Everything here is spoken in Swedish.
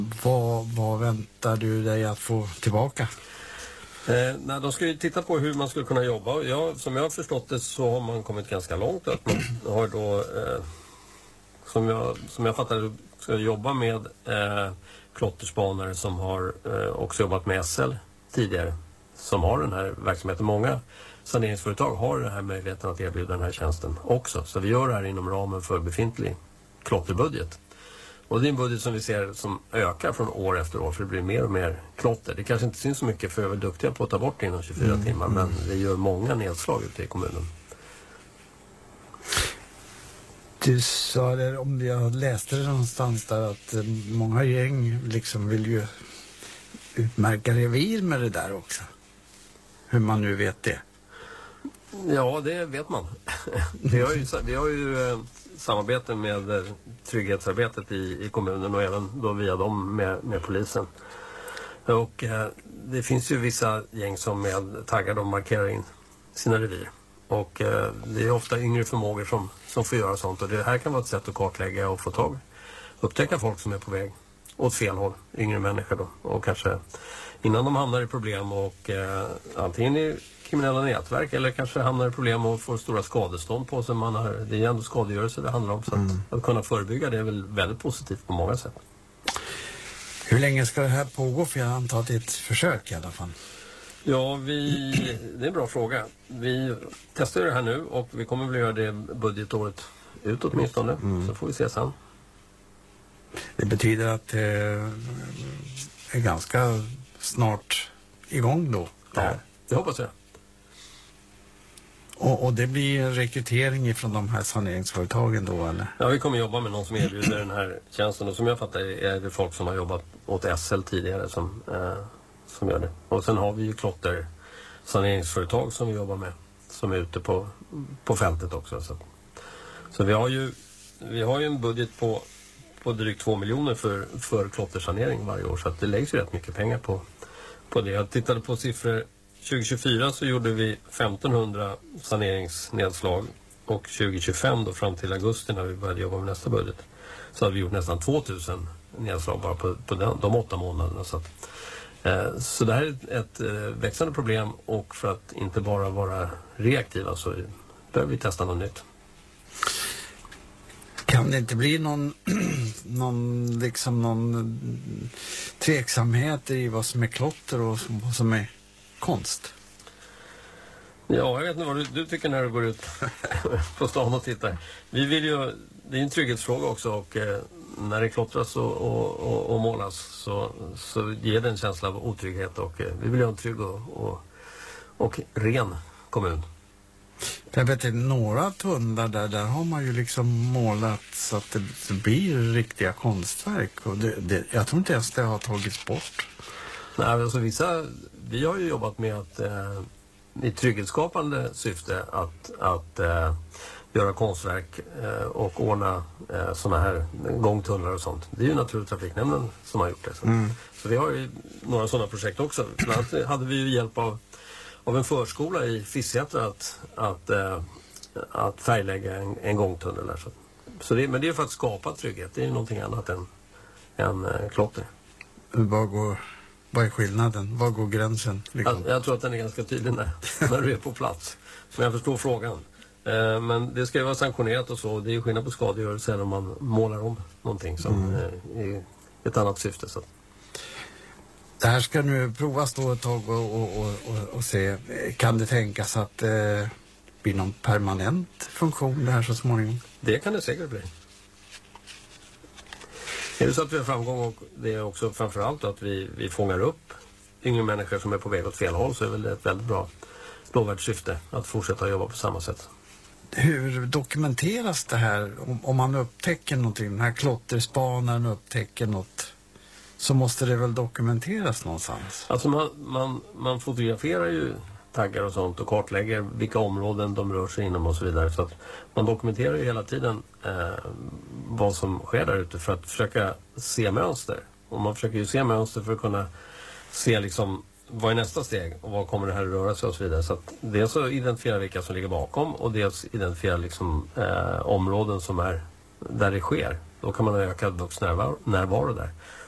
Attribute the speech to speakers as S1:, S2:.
S1: Vad väntar du dig att få tillbaka?
S2: Nej, de ska ju titta på hur man skulle kunna jobba. Som jag har förstått det så har man kommit ganska långt. Att man har då, som jag fattar det, ska jobba med klotterspanare som har också jobbat med SL tidigare. Som har den här verksamheten. Många saneringsföretag har den här möjligheten att erbjuda den här tjänsten också. Så vi gör det här inom ramen för befintlig klotterbudget. Och det är en budget som vi ser som ökar från år efter år, för det blir mer och mer klotter. Det kanske inte syns så mycket, för vi är duktiga på att ta bort det inom 24 timmar, men vi gör många nedslag ute i kommunen.
S1: Du sa det, om jag läste det någonstans där, att många gäng liksom vill ju utmärka revir med det där också. Hur man nu vet det.
S2: Ja, det vet man. Vi har ju samarbete med trygghetsarbetet i kommunen och även då via dem med polisen. Och det finns ju vissa gäng som med taggar de markerar in sina revir. Och det är ofta yngre förmågor som får göra sånt. Och det här kan vara ett sätt att kartlägga och få upptäcka folk som är på väg åt fel håll. Yngre människor då. Och kanske innan de hamnar i problem och antingen i kriminella nätverk eller kanske hamnar i problem och får stora skadestånd på sig. Det är ju ändå skadegörelse det handlar om. Så att kunna förebygga det är väl väldigt positivt på många sätt.
S1: Hur länge ska det här pågå? För jag antar att det är ett försök i alla fall.
S2: Ja, det är en bra fråga. Vi testar det här nu och vi kommer väl göra det budgetåret ut åtminstone. Så får vi se sen.
S1: Det betyder att det är ganska snart igång då.
S2: Ja, det hoppas jag.
S1: Och det blir rekrytering från de här saneringsföretagen då, eller?
S2: Ja, vi kommer jobba med någon som erbjuder den här tjänsten. Och som jag fattar är det folk som har jobbat åt SL tidigare som gör det. Och sen har vi ju klottersaneringsföretag som vi jobbar med. Som är ute på fältet också. Så vi har ju en budget på drygt 2 miljoner för klottersanering varje år. Så att det läggs ju rätt mycket pengar på det. Jag tittade på siffror. 2024 så gjorde vi 1500 saneringsnedslag och 2025 då fram till augusti när vi började jobba med nästa budget så hade vi gjort nästan 2000 nedslag bara på de 8 månaderna. Så det här är ett växande problem och för att inte bara vara reaktiva så behöver vi testa något nytt.
S1: Kan det inte bli någon tveksamhet i vad som är klotter och vad som är konst?
S2: Ja, jag vet inte vad du tycker när du går ut på stan och tittar. Vi vill ju, det är en trygghetsfråga också och när det klottras och målas så ger det en känsla av otrygghet och vi vill ha en trygg och ren kommun.
S1: Jag vet inte, några tunnlar där har man ju liksom målat så att det blir riktiga konstverk och jag tror inte ens det har tagits bort.
S2: Nej, alltså vi har ju jobbat med att i trygghetsskapande syfte att göra konstverk och ordna såna här gångtunnlar och sånt. Det är ju Naturtrafiknämnden som har gjort det. Så vi har ju några sådana projekt också. Bland annat hade vi ju hjälp av en förskola i Fissätra att färglägga en gångtunnel där. Men det är för att skapa trygghet. Det är ju någonting annat än klotter. Vad
S1: är skillnaden? Var går gränsen? Liksom?
S2: Jag tror att den är ganska tydlig när du är på plats. Men jag förstår frågan. Men det ska ju vara sanktionerat och så. Det är ju skillnad på skadegörelse eller om man målar om någonting som är ett annat syfte. Så.
S1: Det här ska nu provas då ett tag och se. Kan det tänkas att det blir någon permanent funktion det här så småningom?
S2: Det kan det säkert bli. Är det så att vi har framgång och det är också framförallt att vi fångar upp yngre människor som är på väg åt fel håll så är väl ett väldigt bra lovvärt syfte att fortsätta jobba på samma sätt.
S1: Hur dokumenteras det här om man upptäcker någonting? Den här klotterspanaren upptäcker något så måste det väl dokumenteras någonstans?
S2: Alltså man fotograferar ju taggar och sånt och kartlägger vilka områden de rör sig inom och så vidare. Så att man dokumenterar ju hela tiden vad som sker där ute för att försöka se mönster. Och man försöker ju se mönster för att kunna se liksom vad är nästa steg och vad kommer det här att röra sig och så vidare. Så att dels så identifiera vilka som ligger bakom och dels identifiera liksom områden som är där det sker. Då kan man ha ökad närvaro där.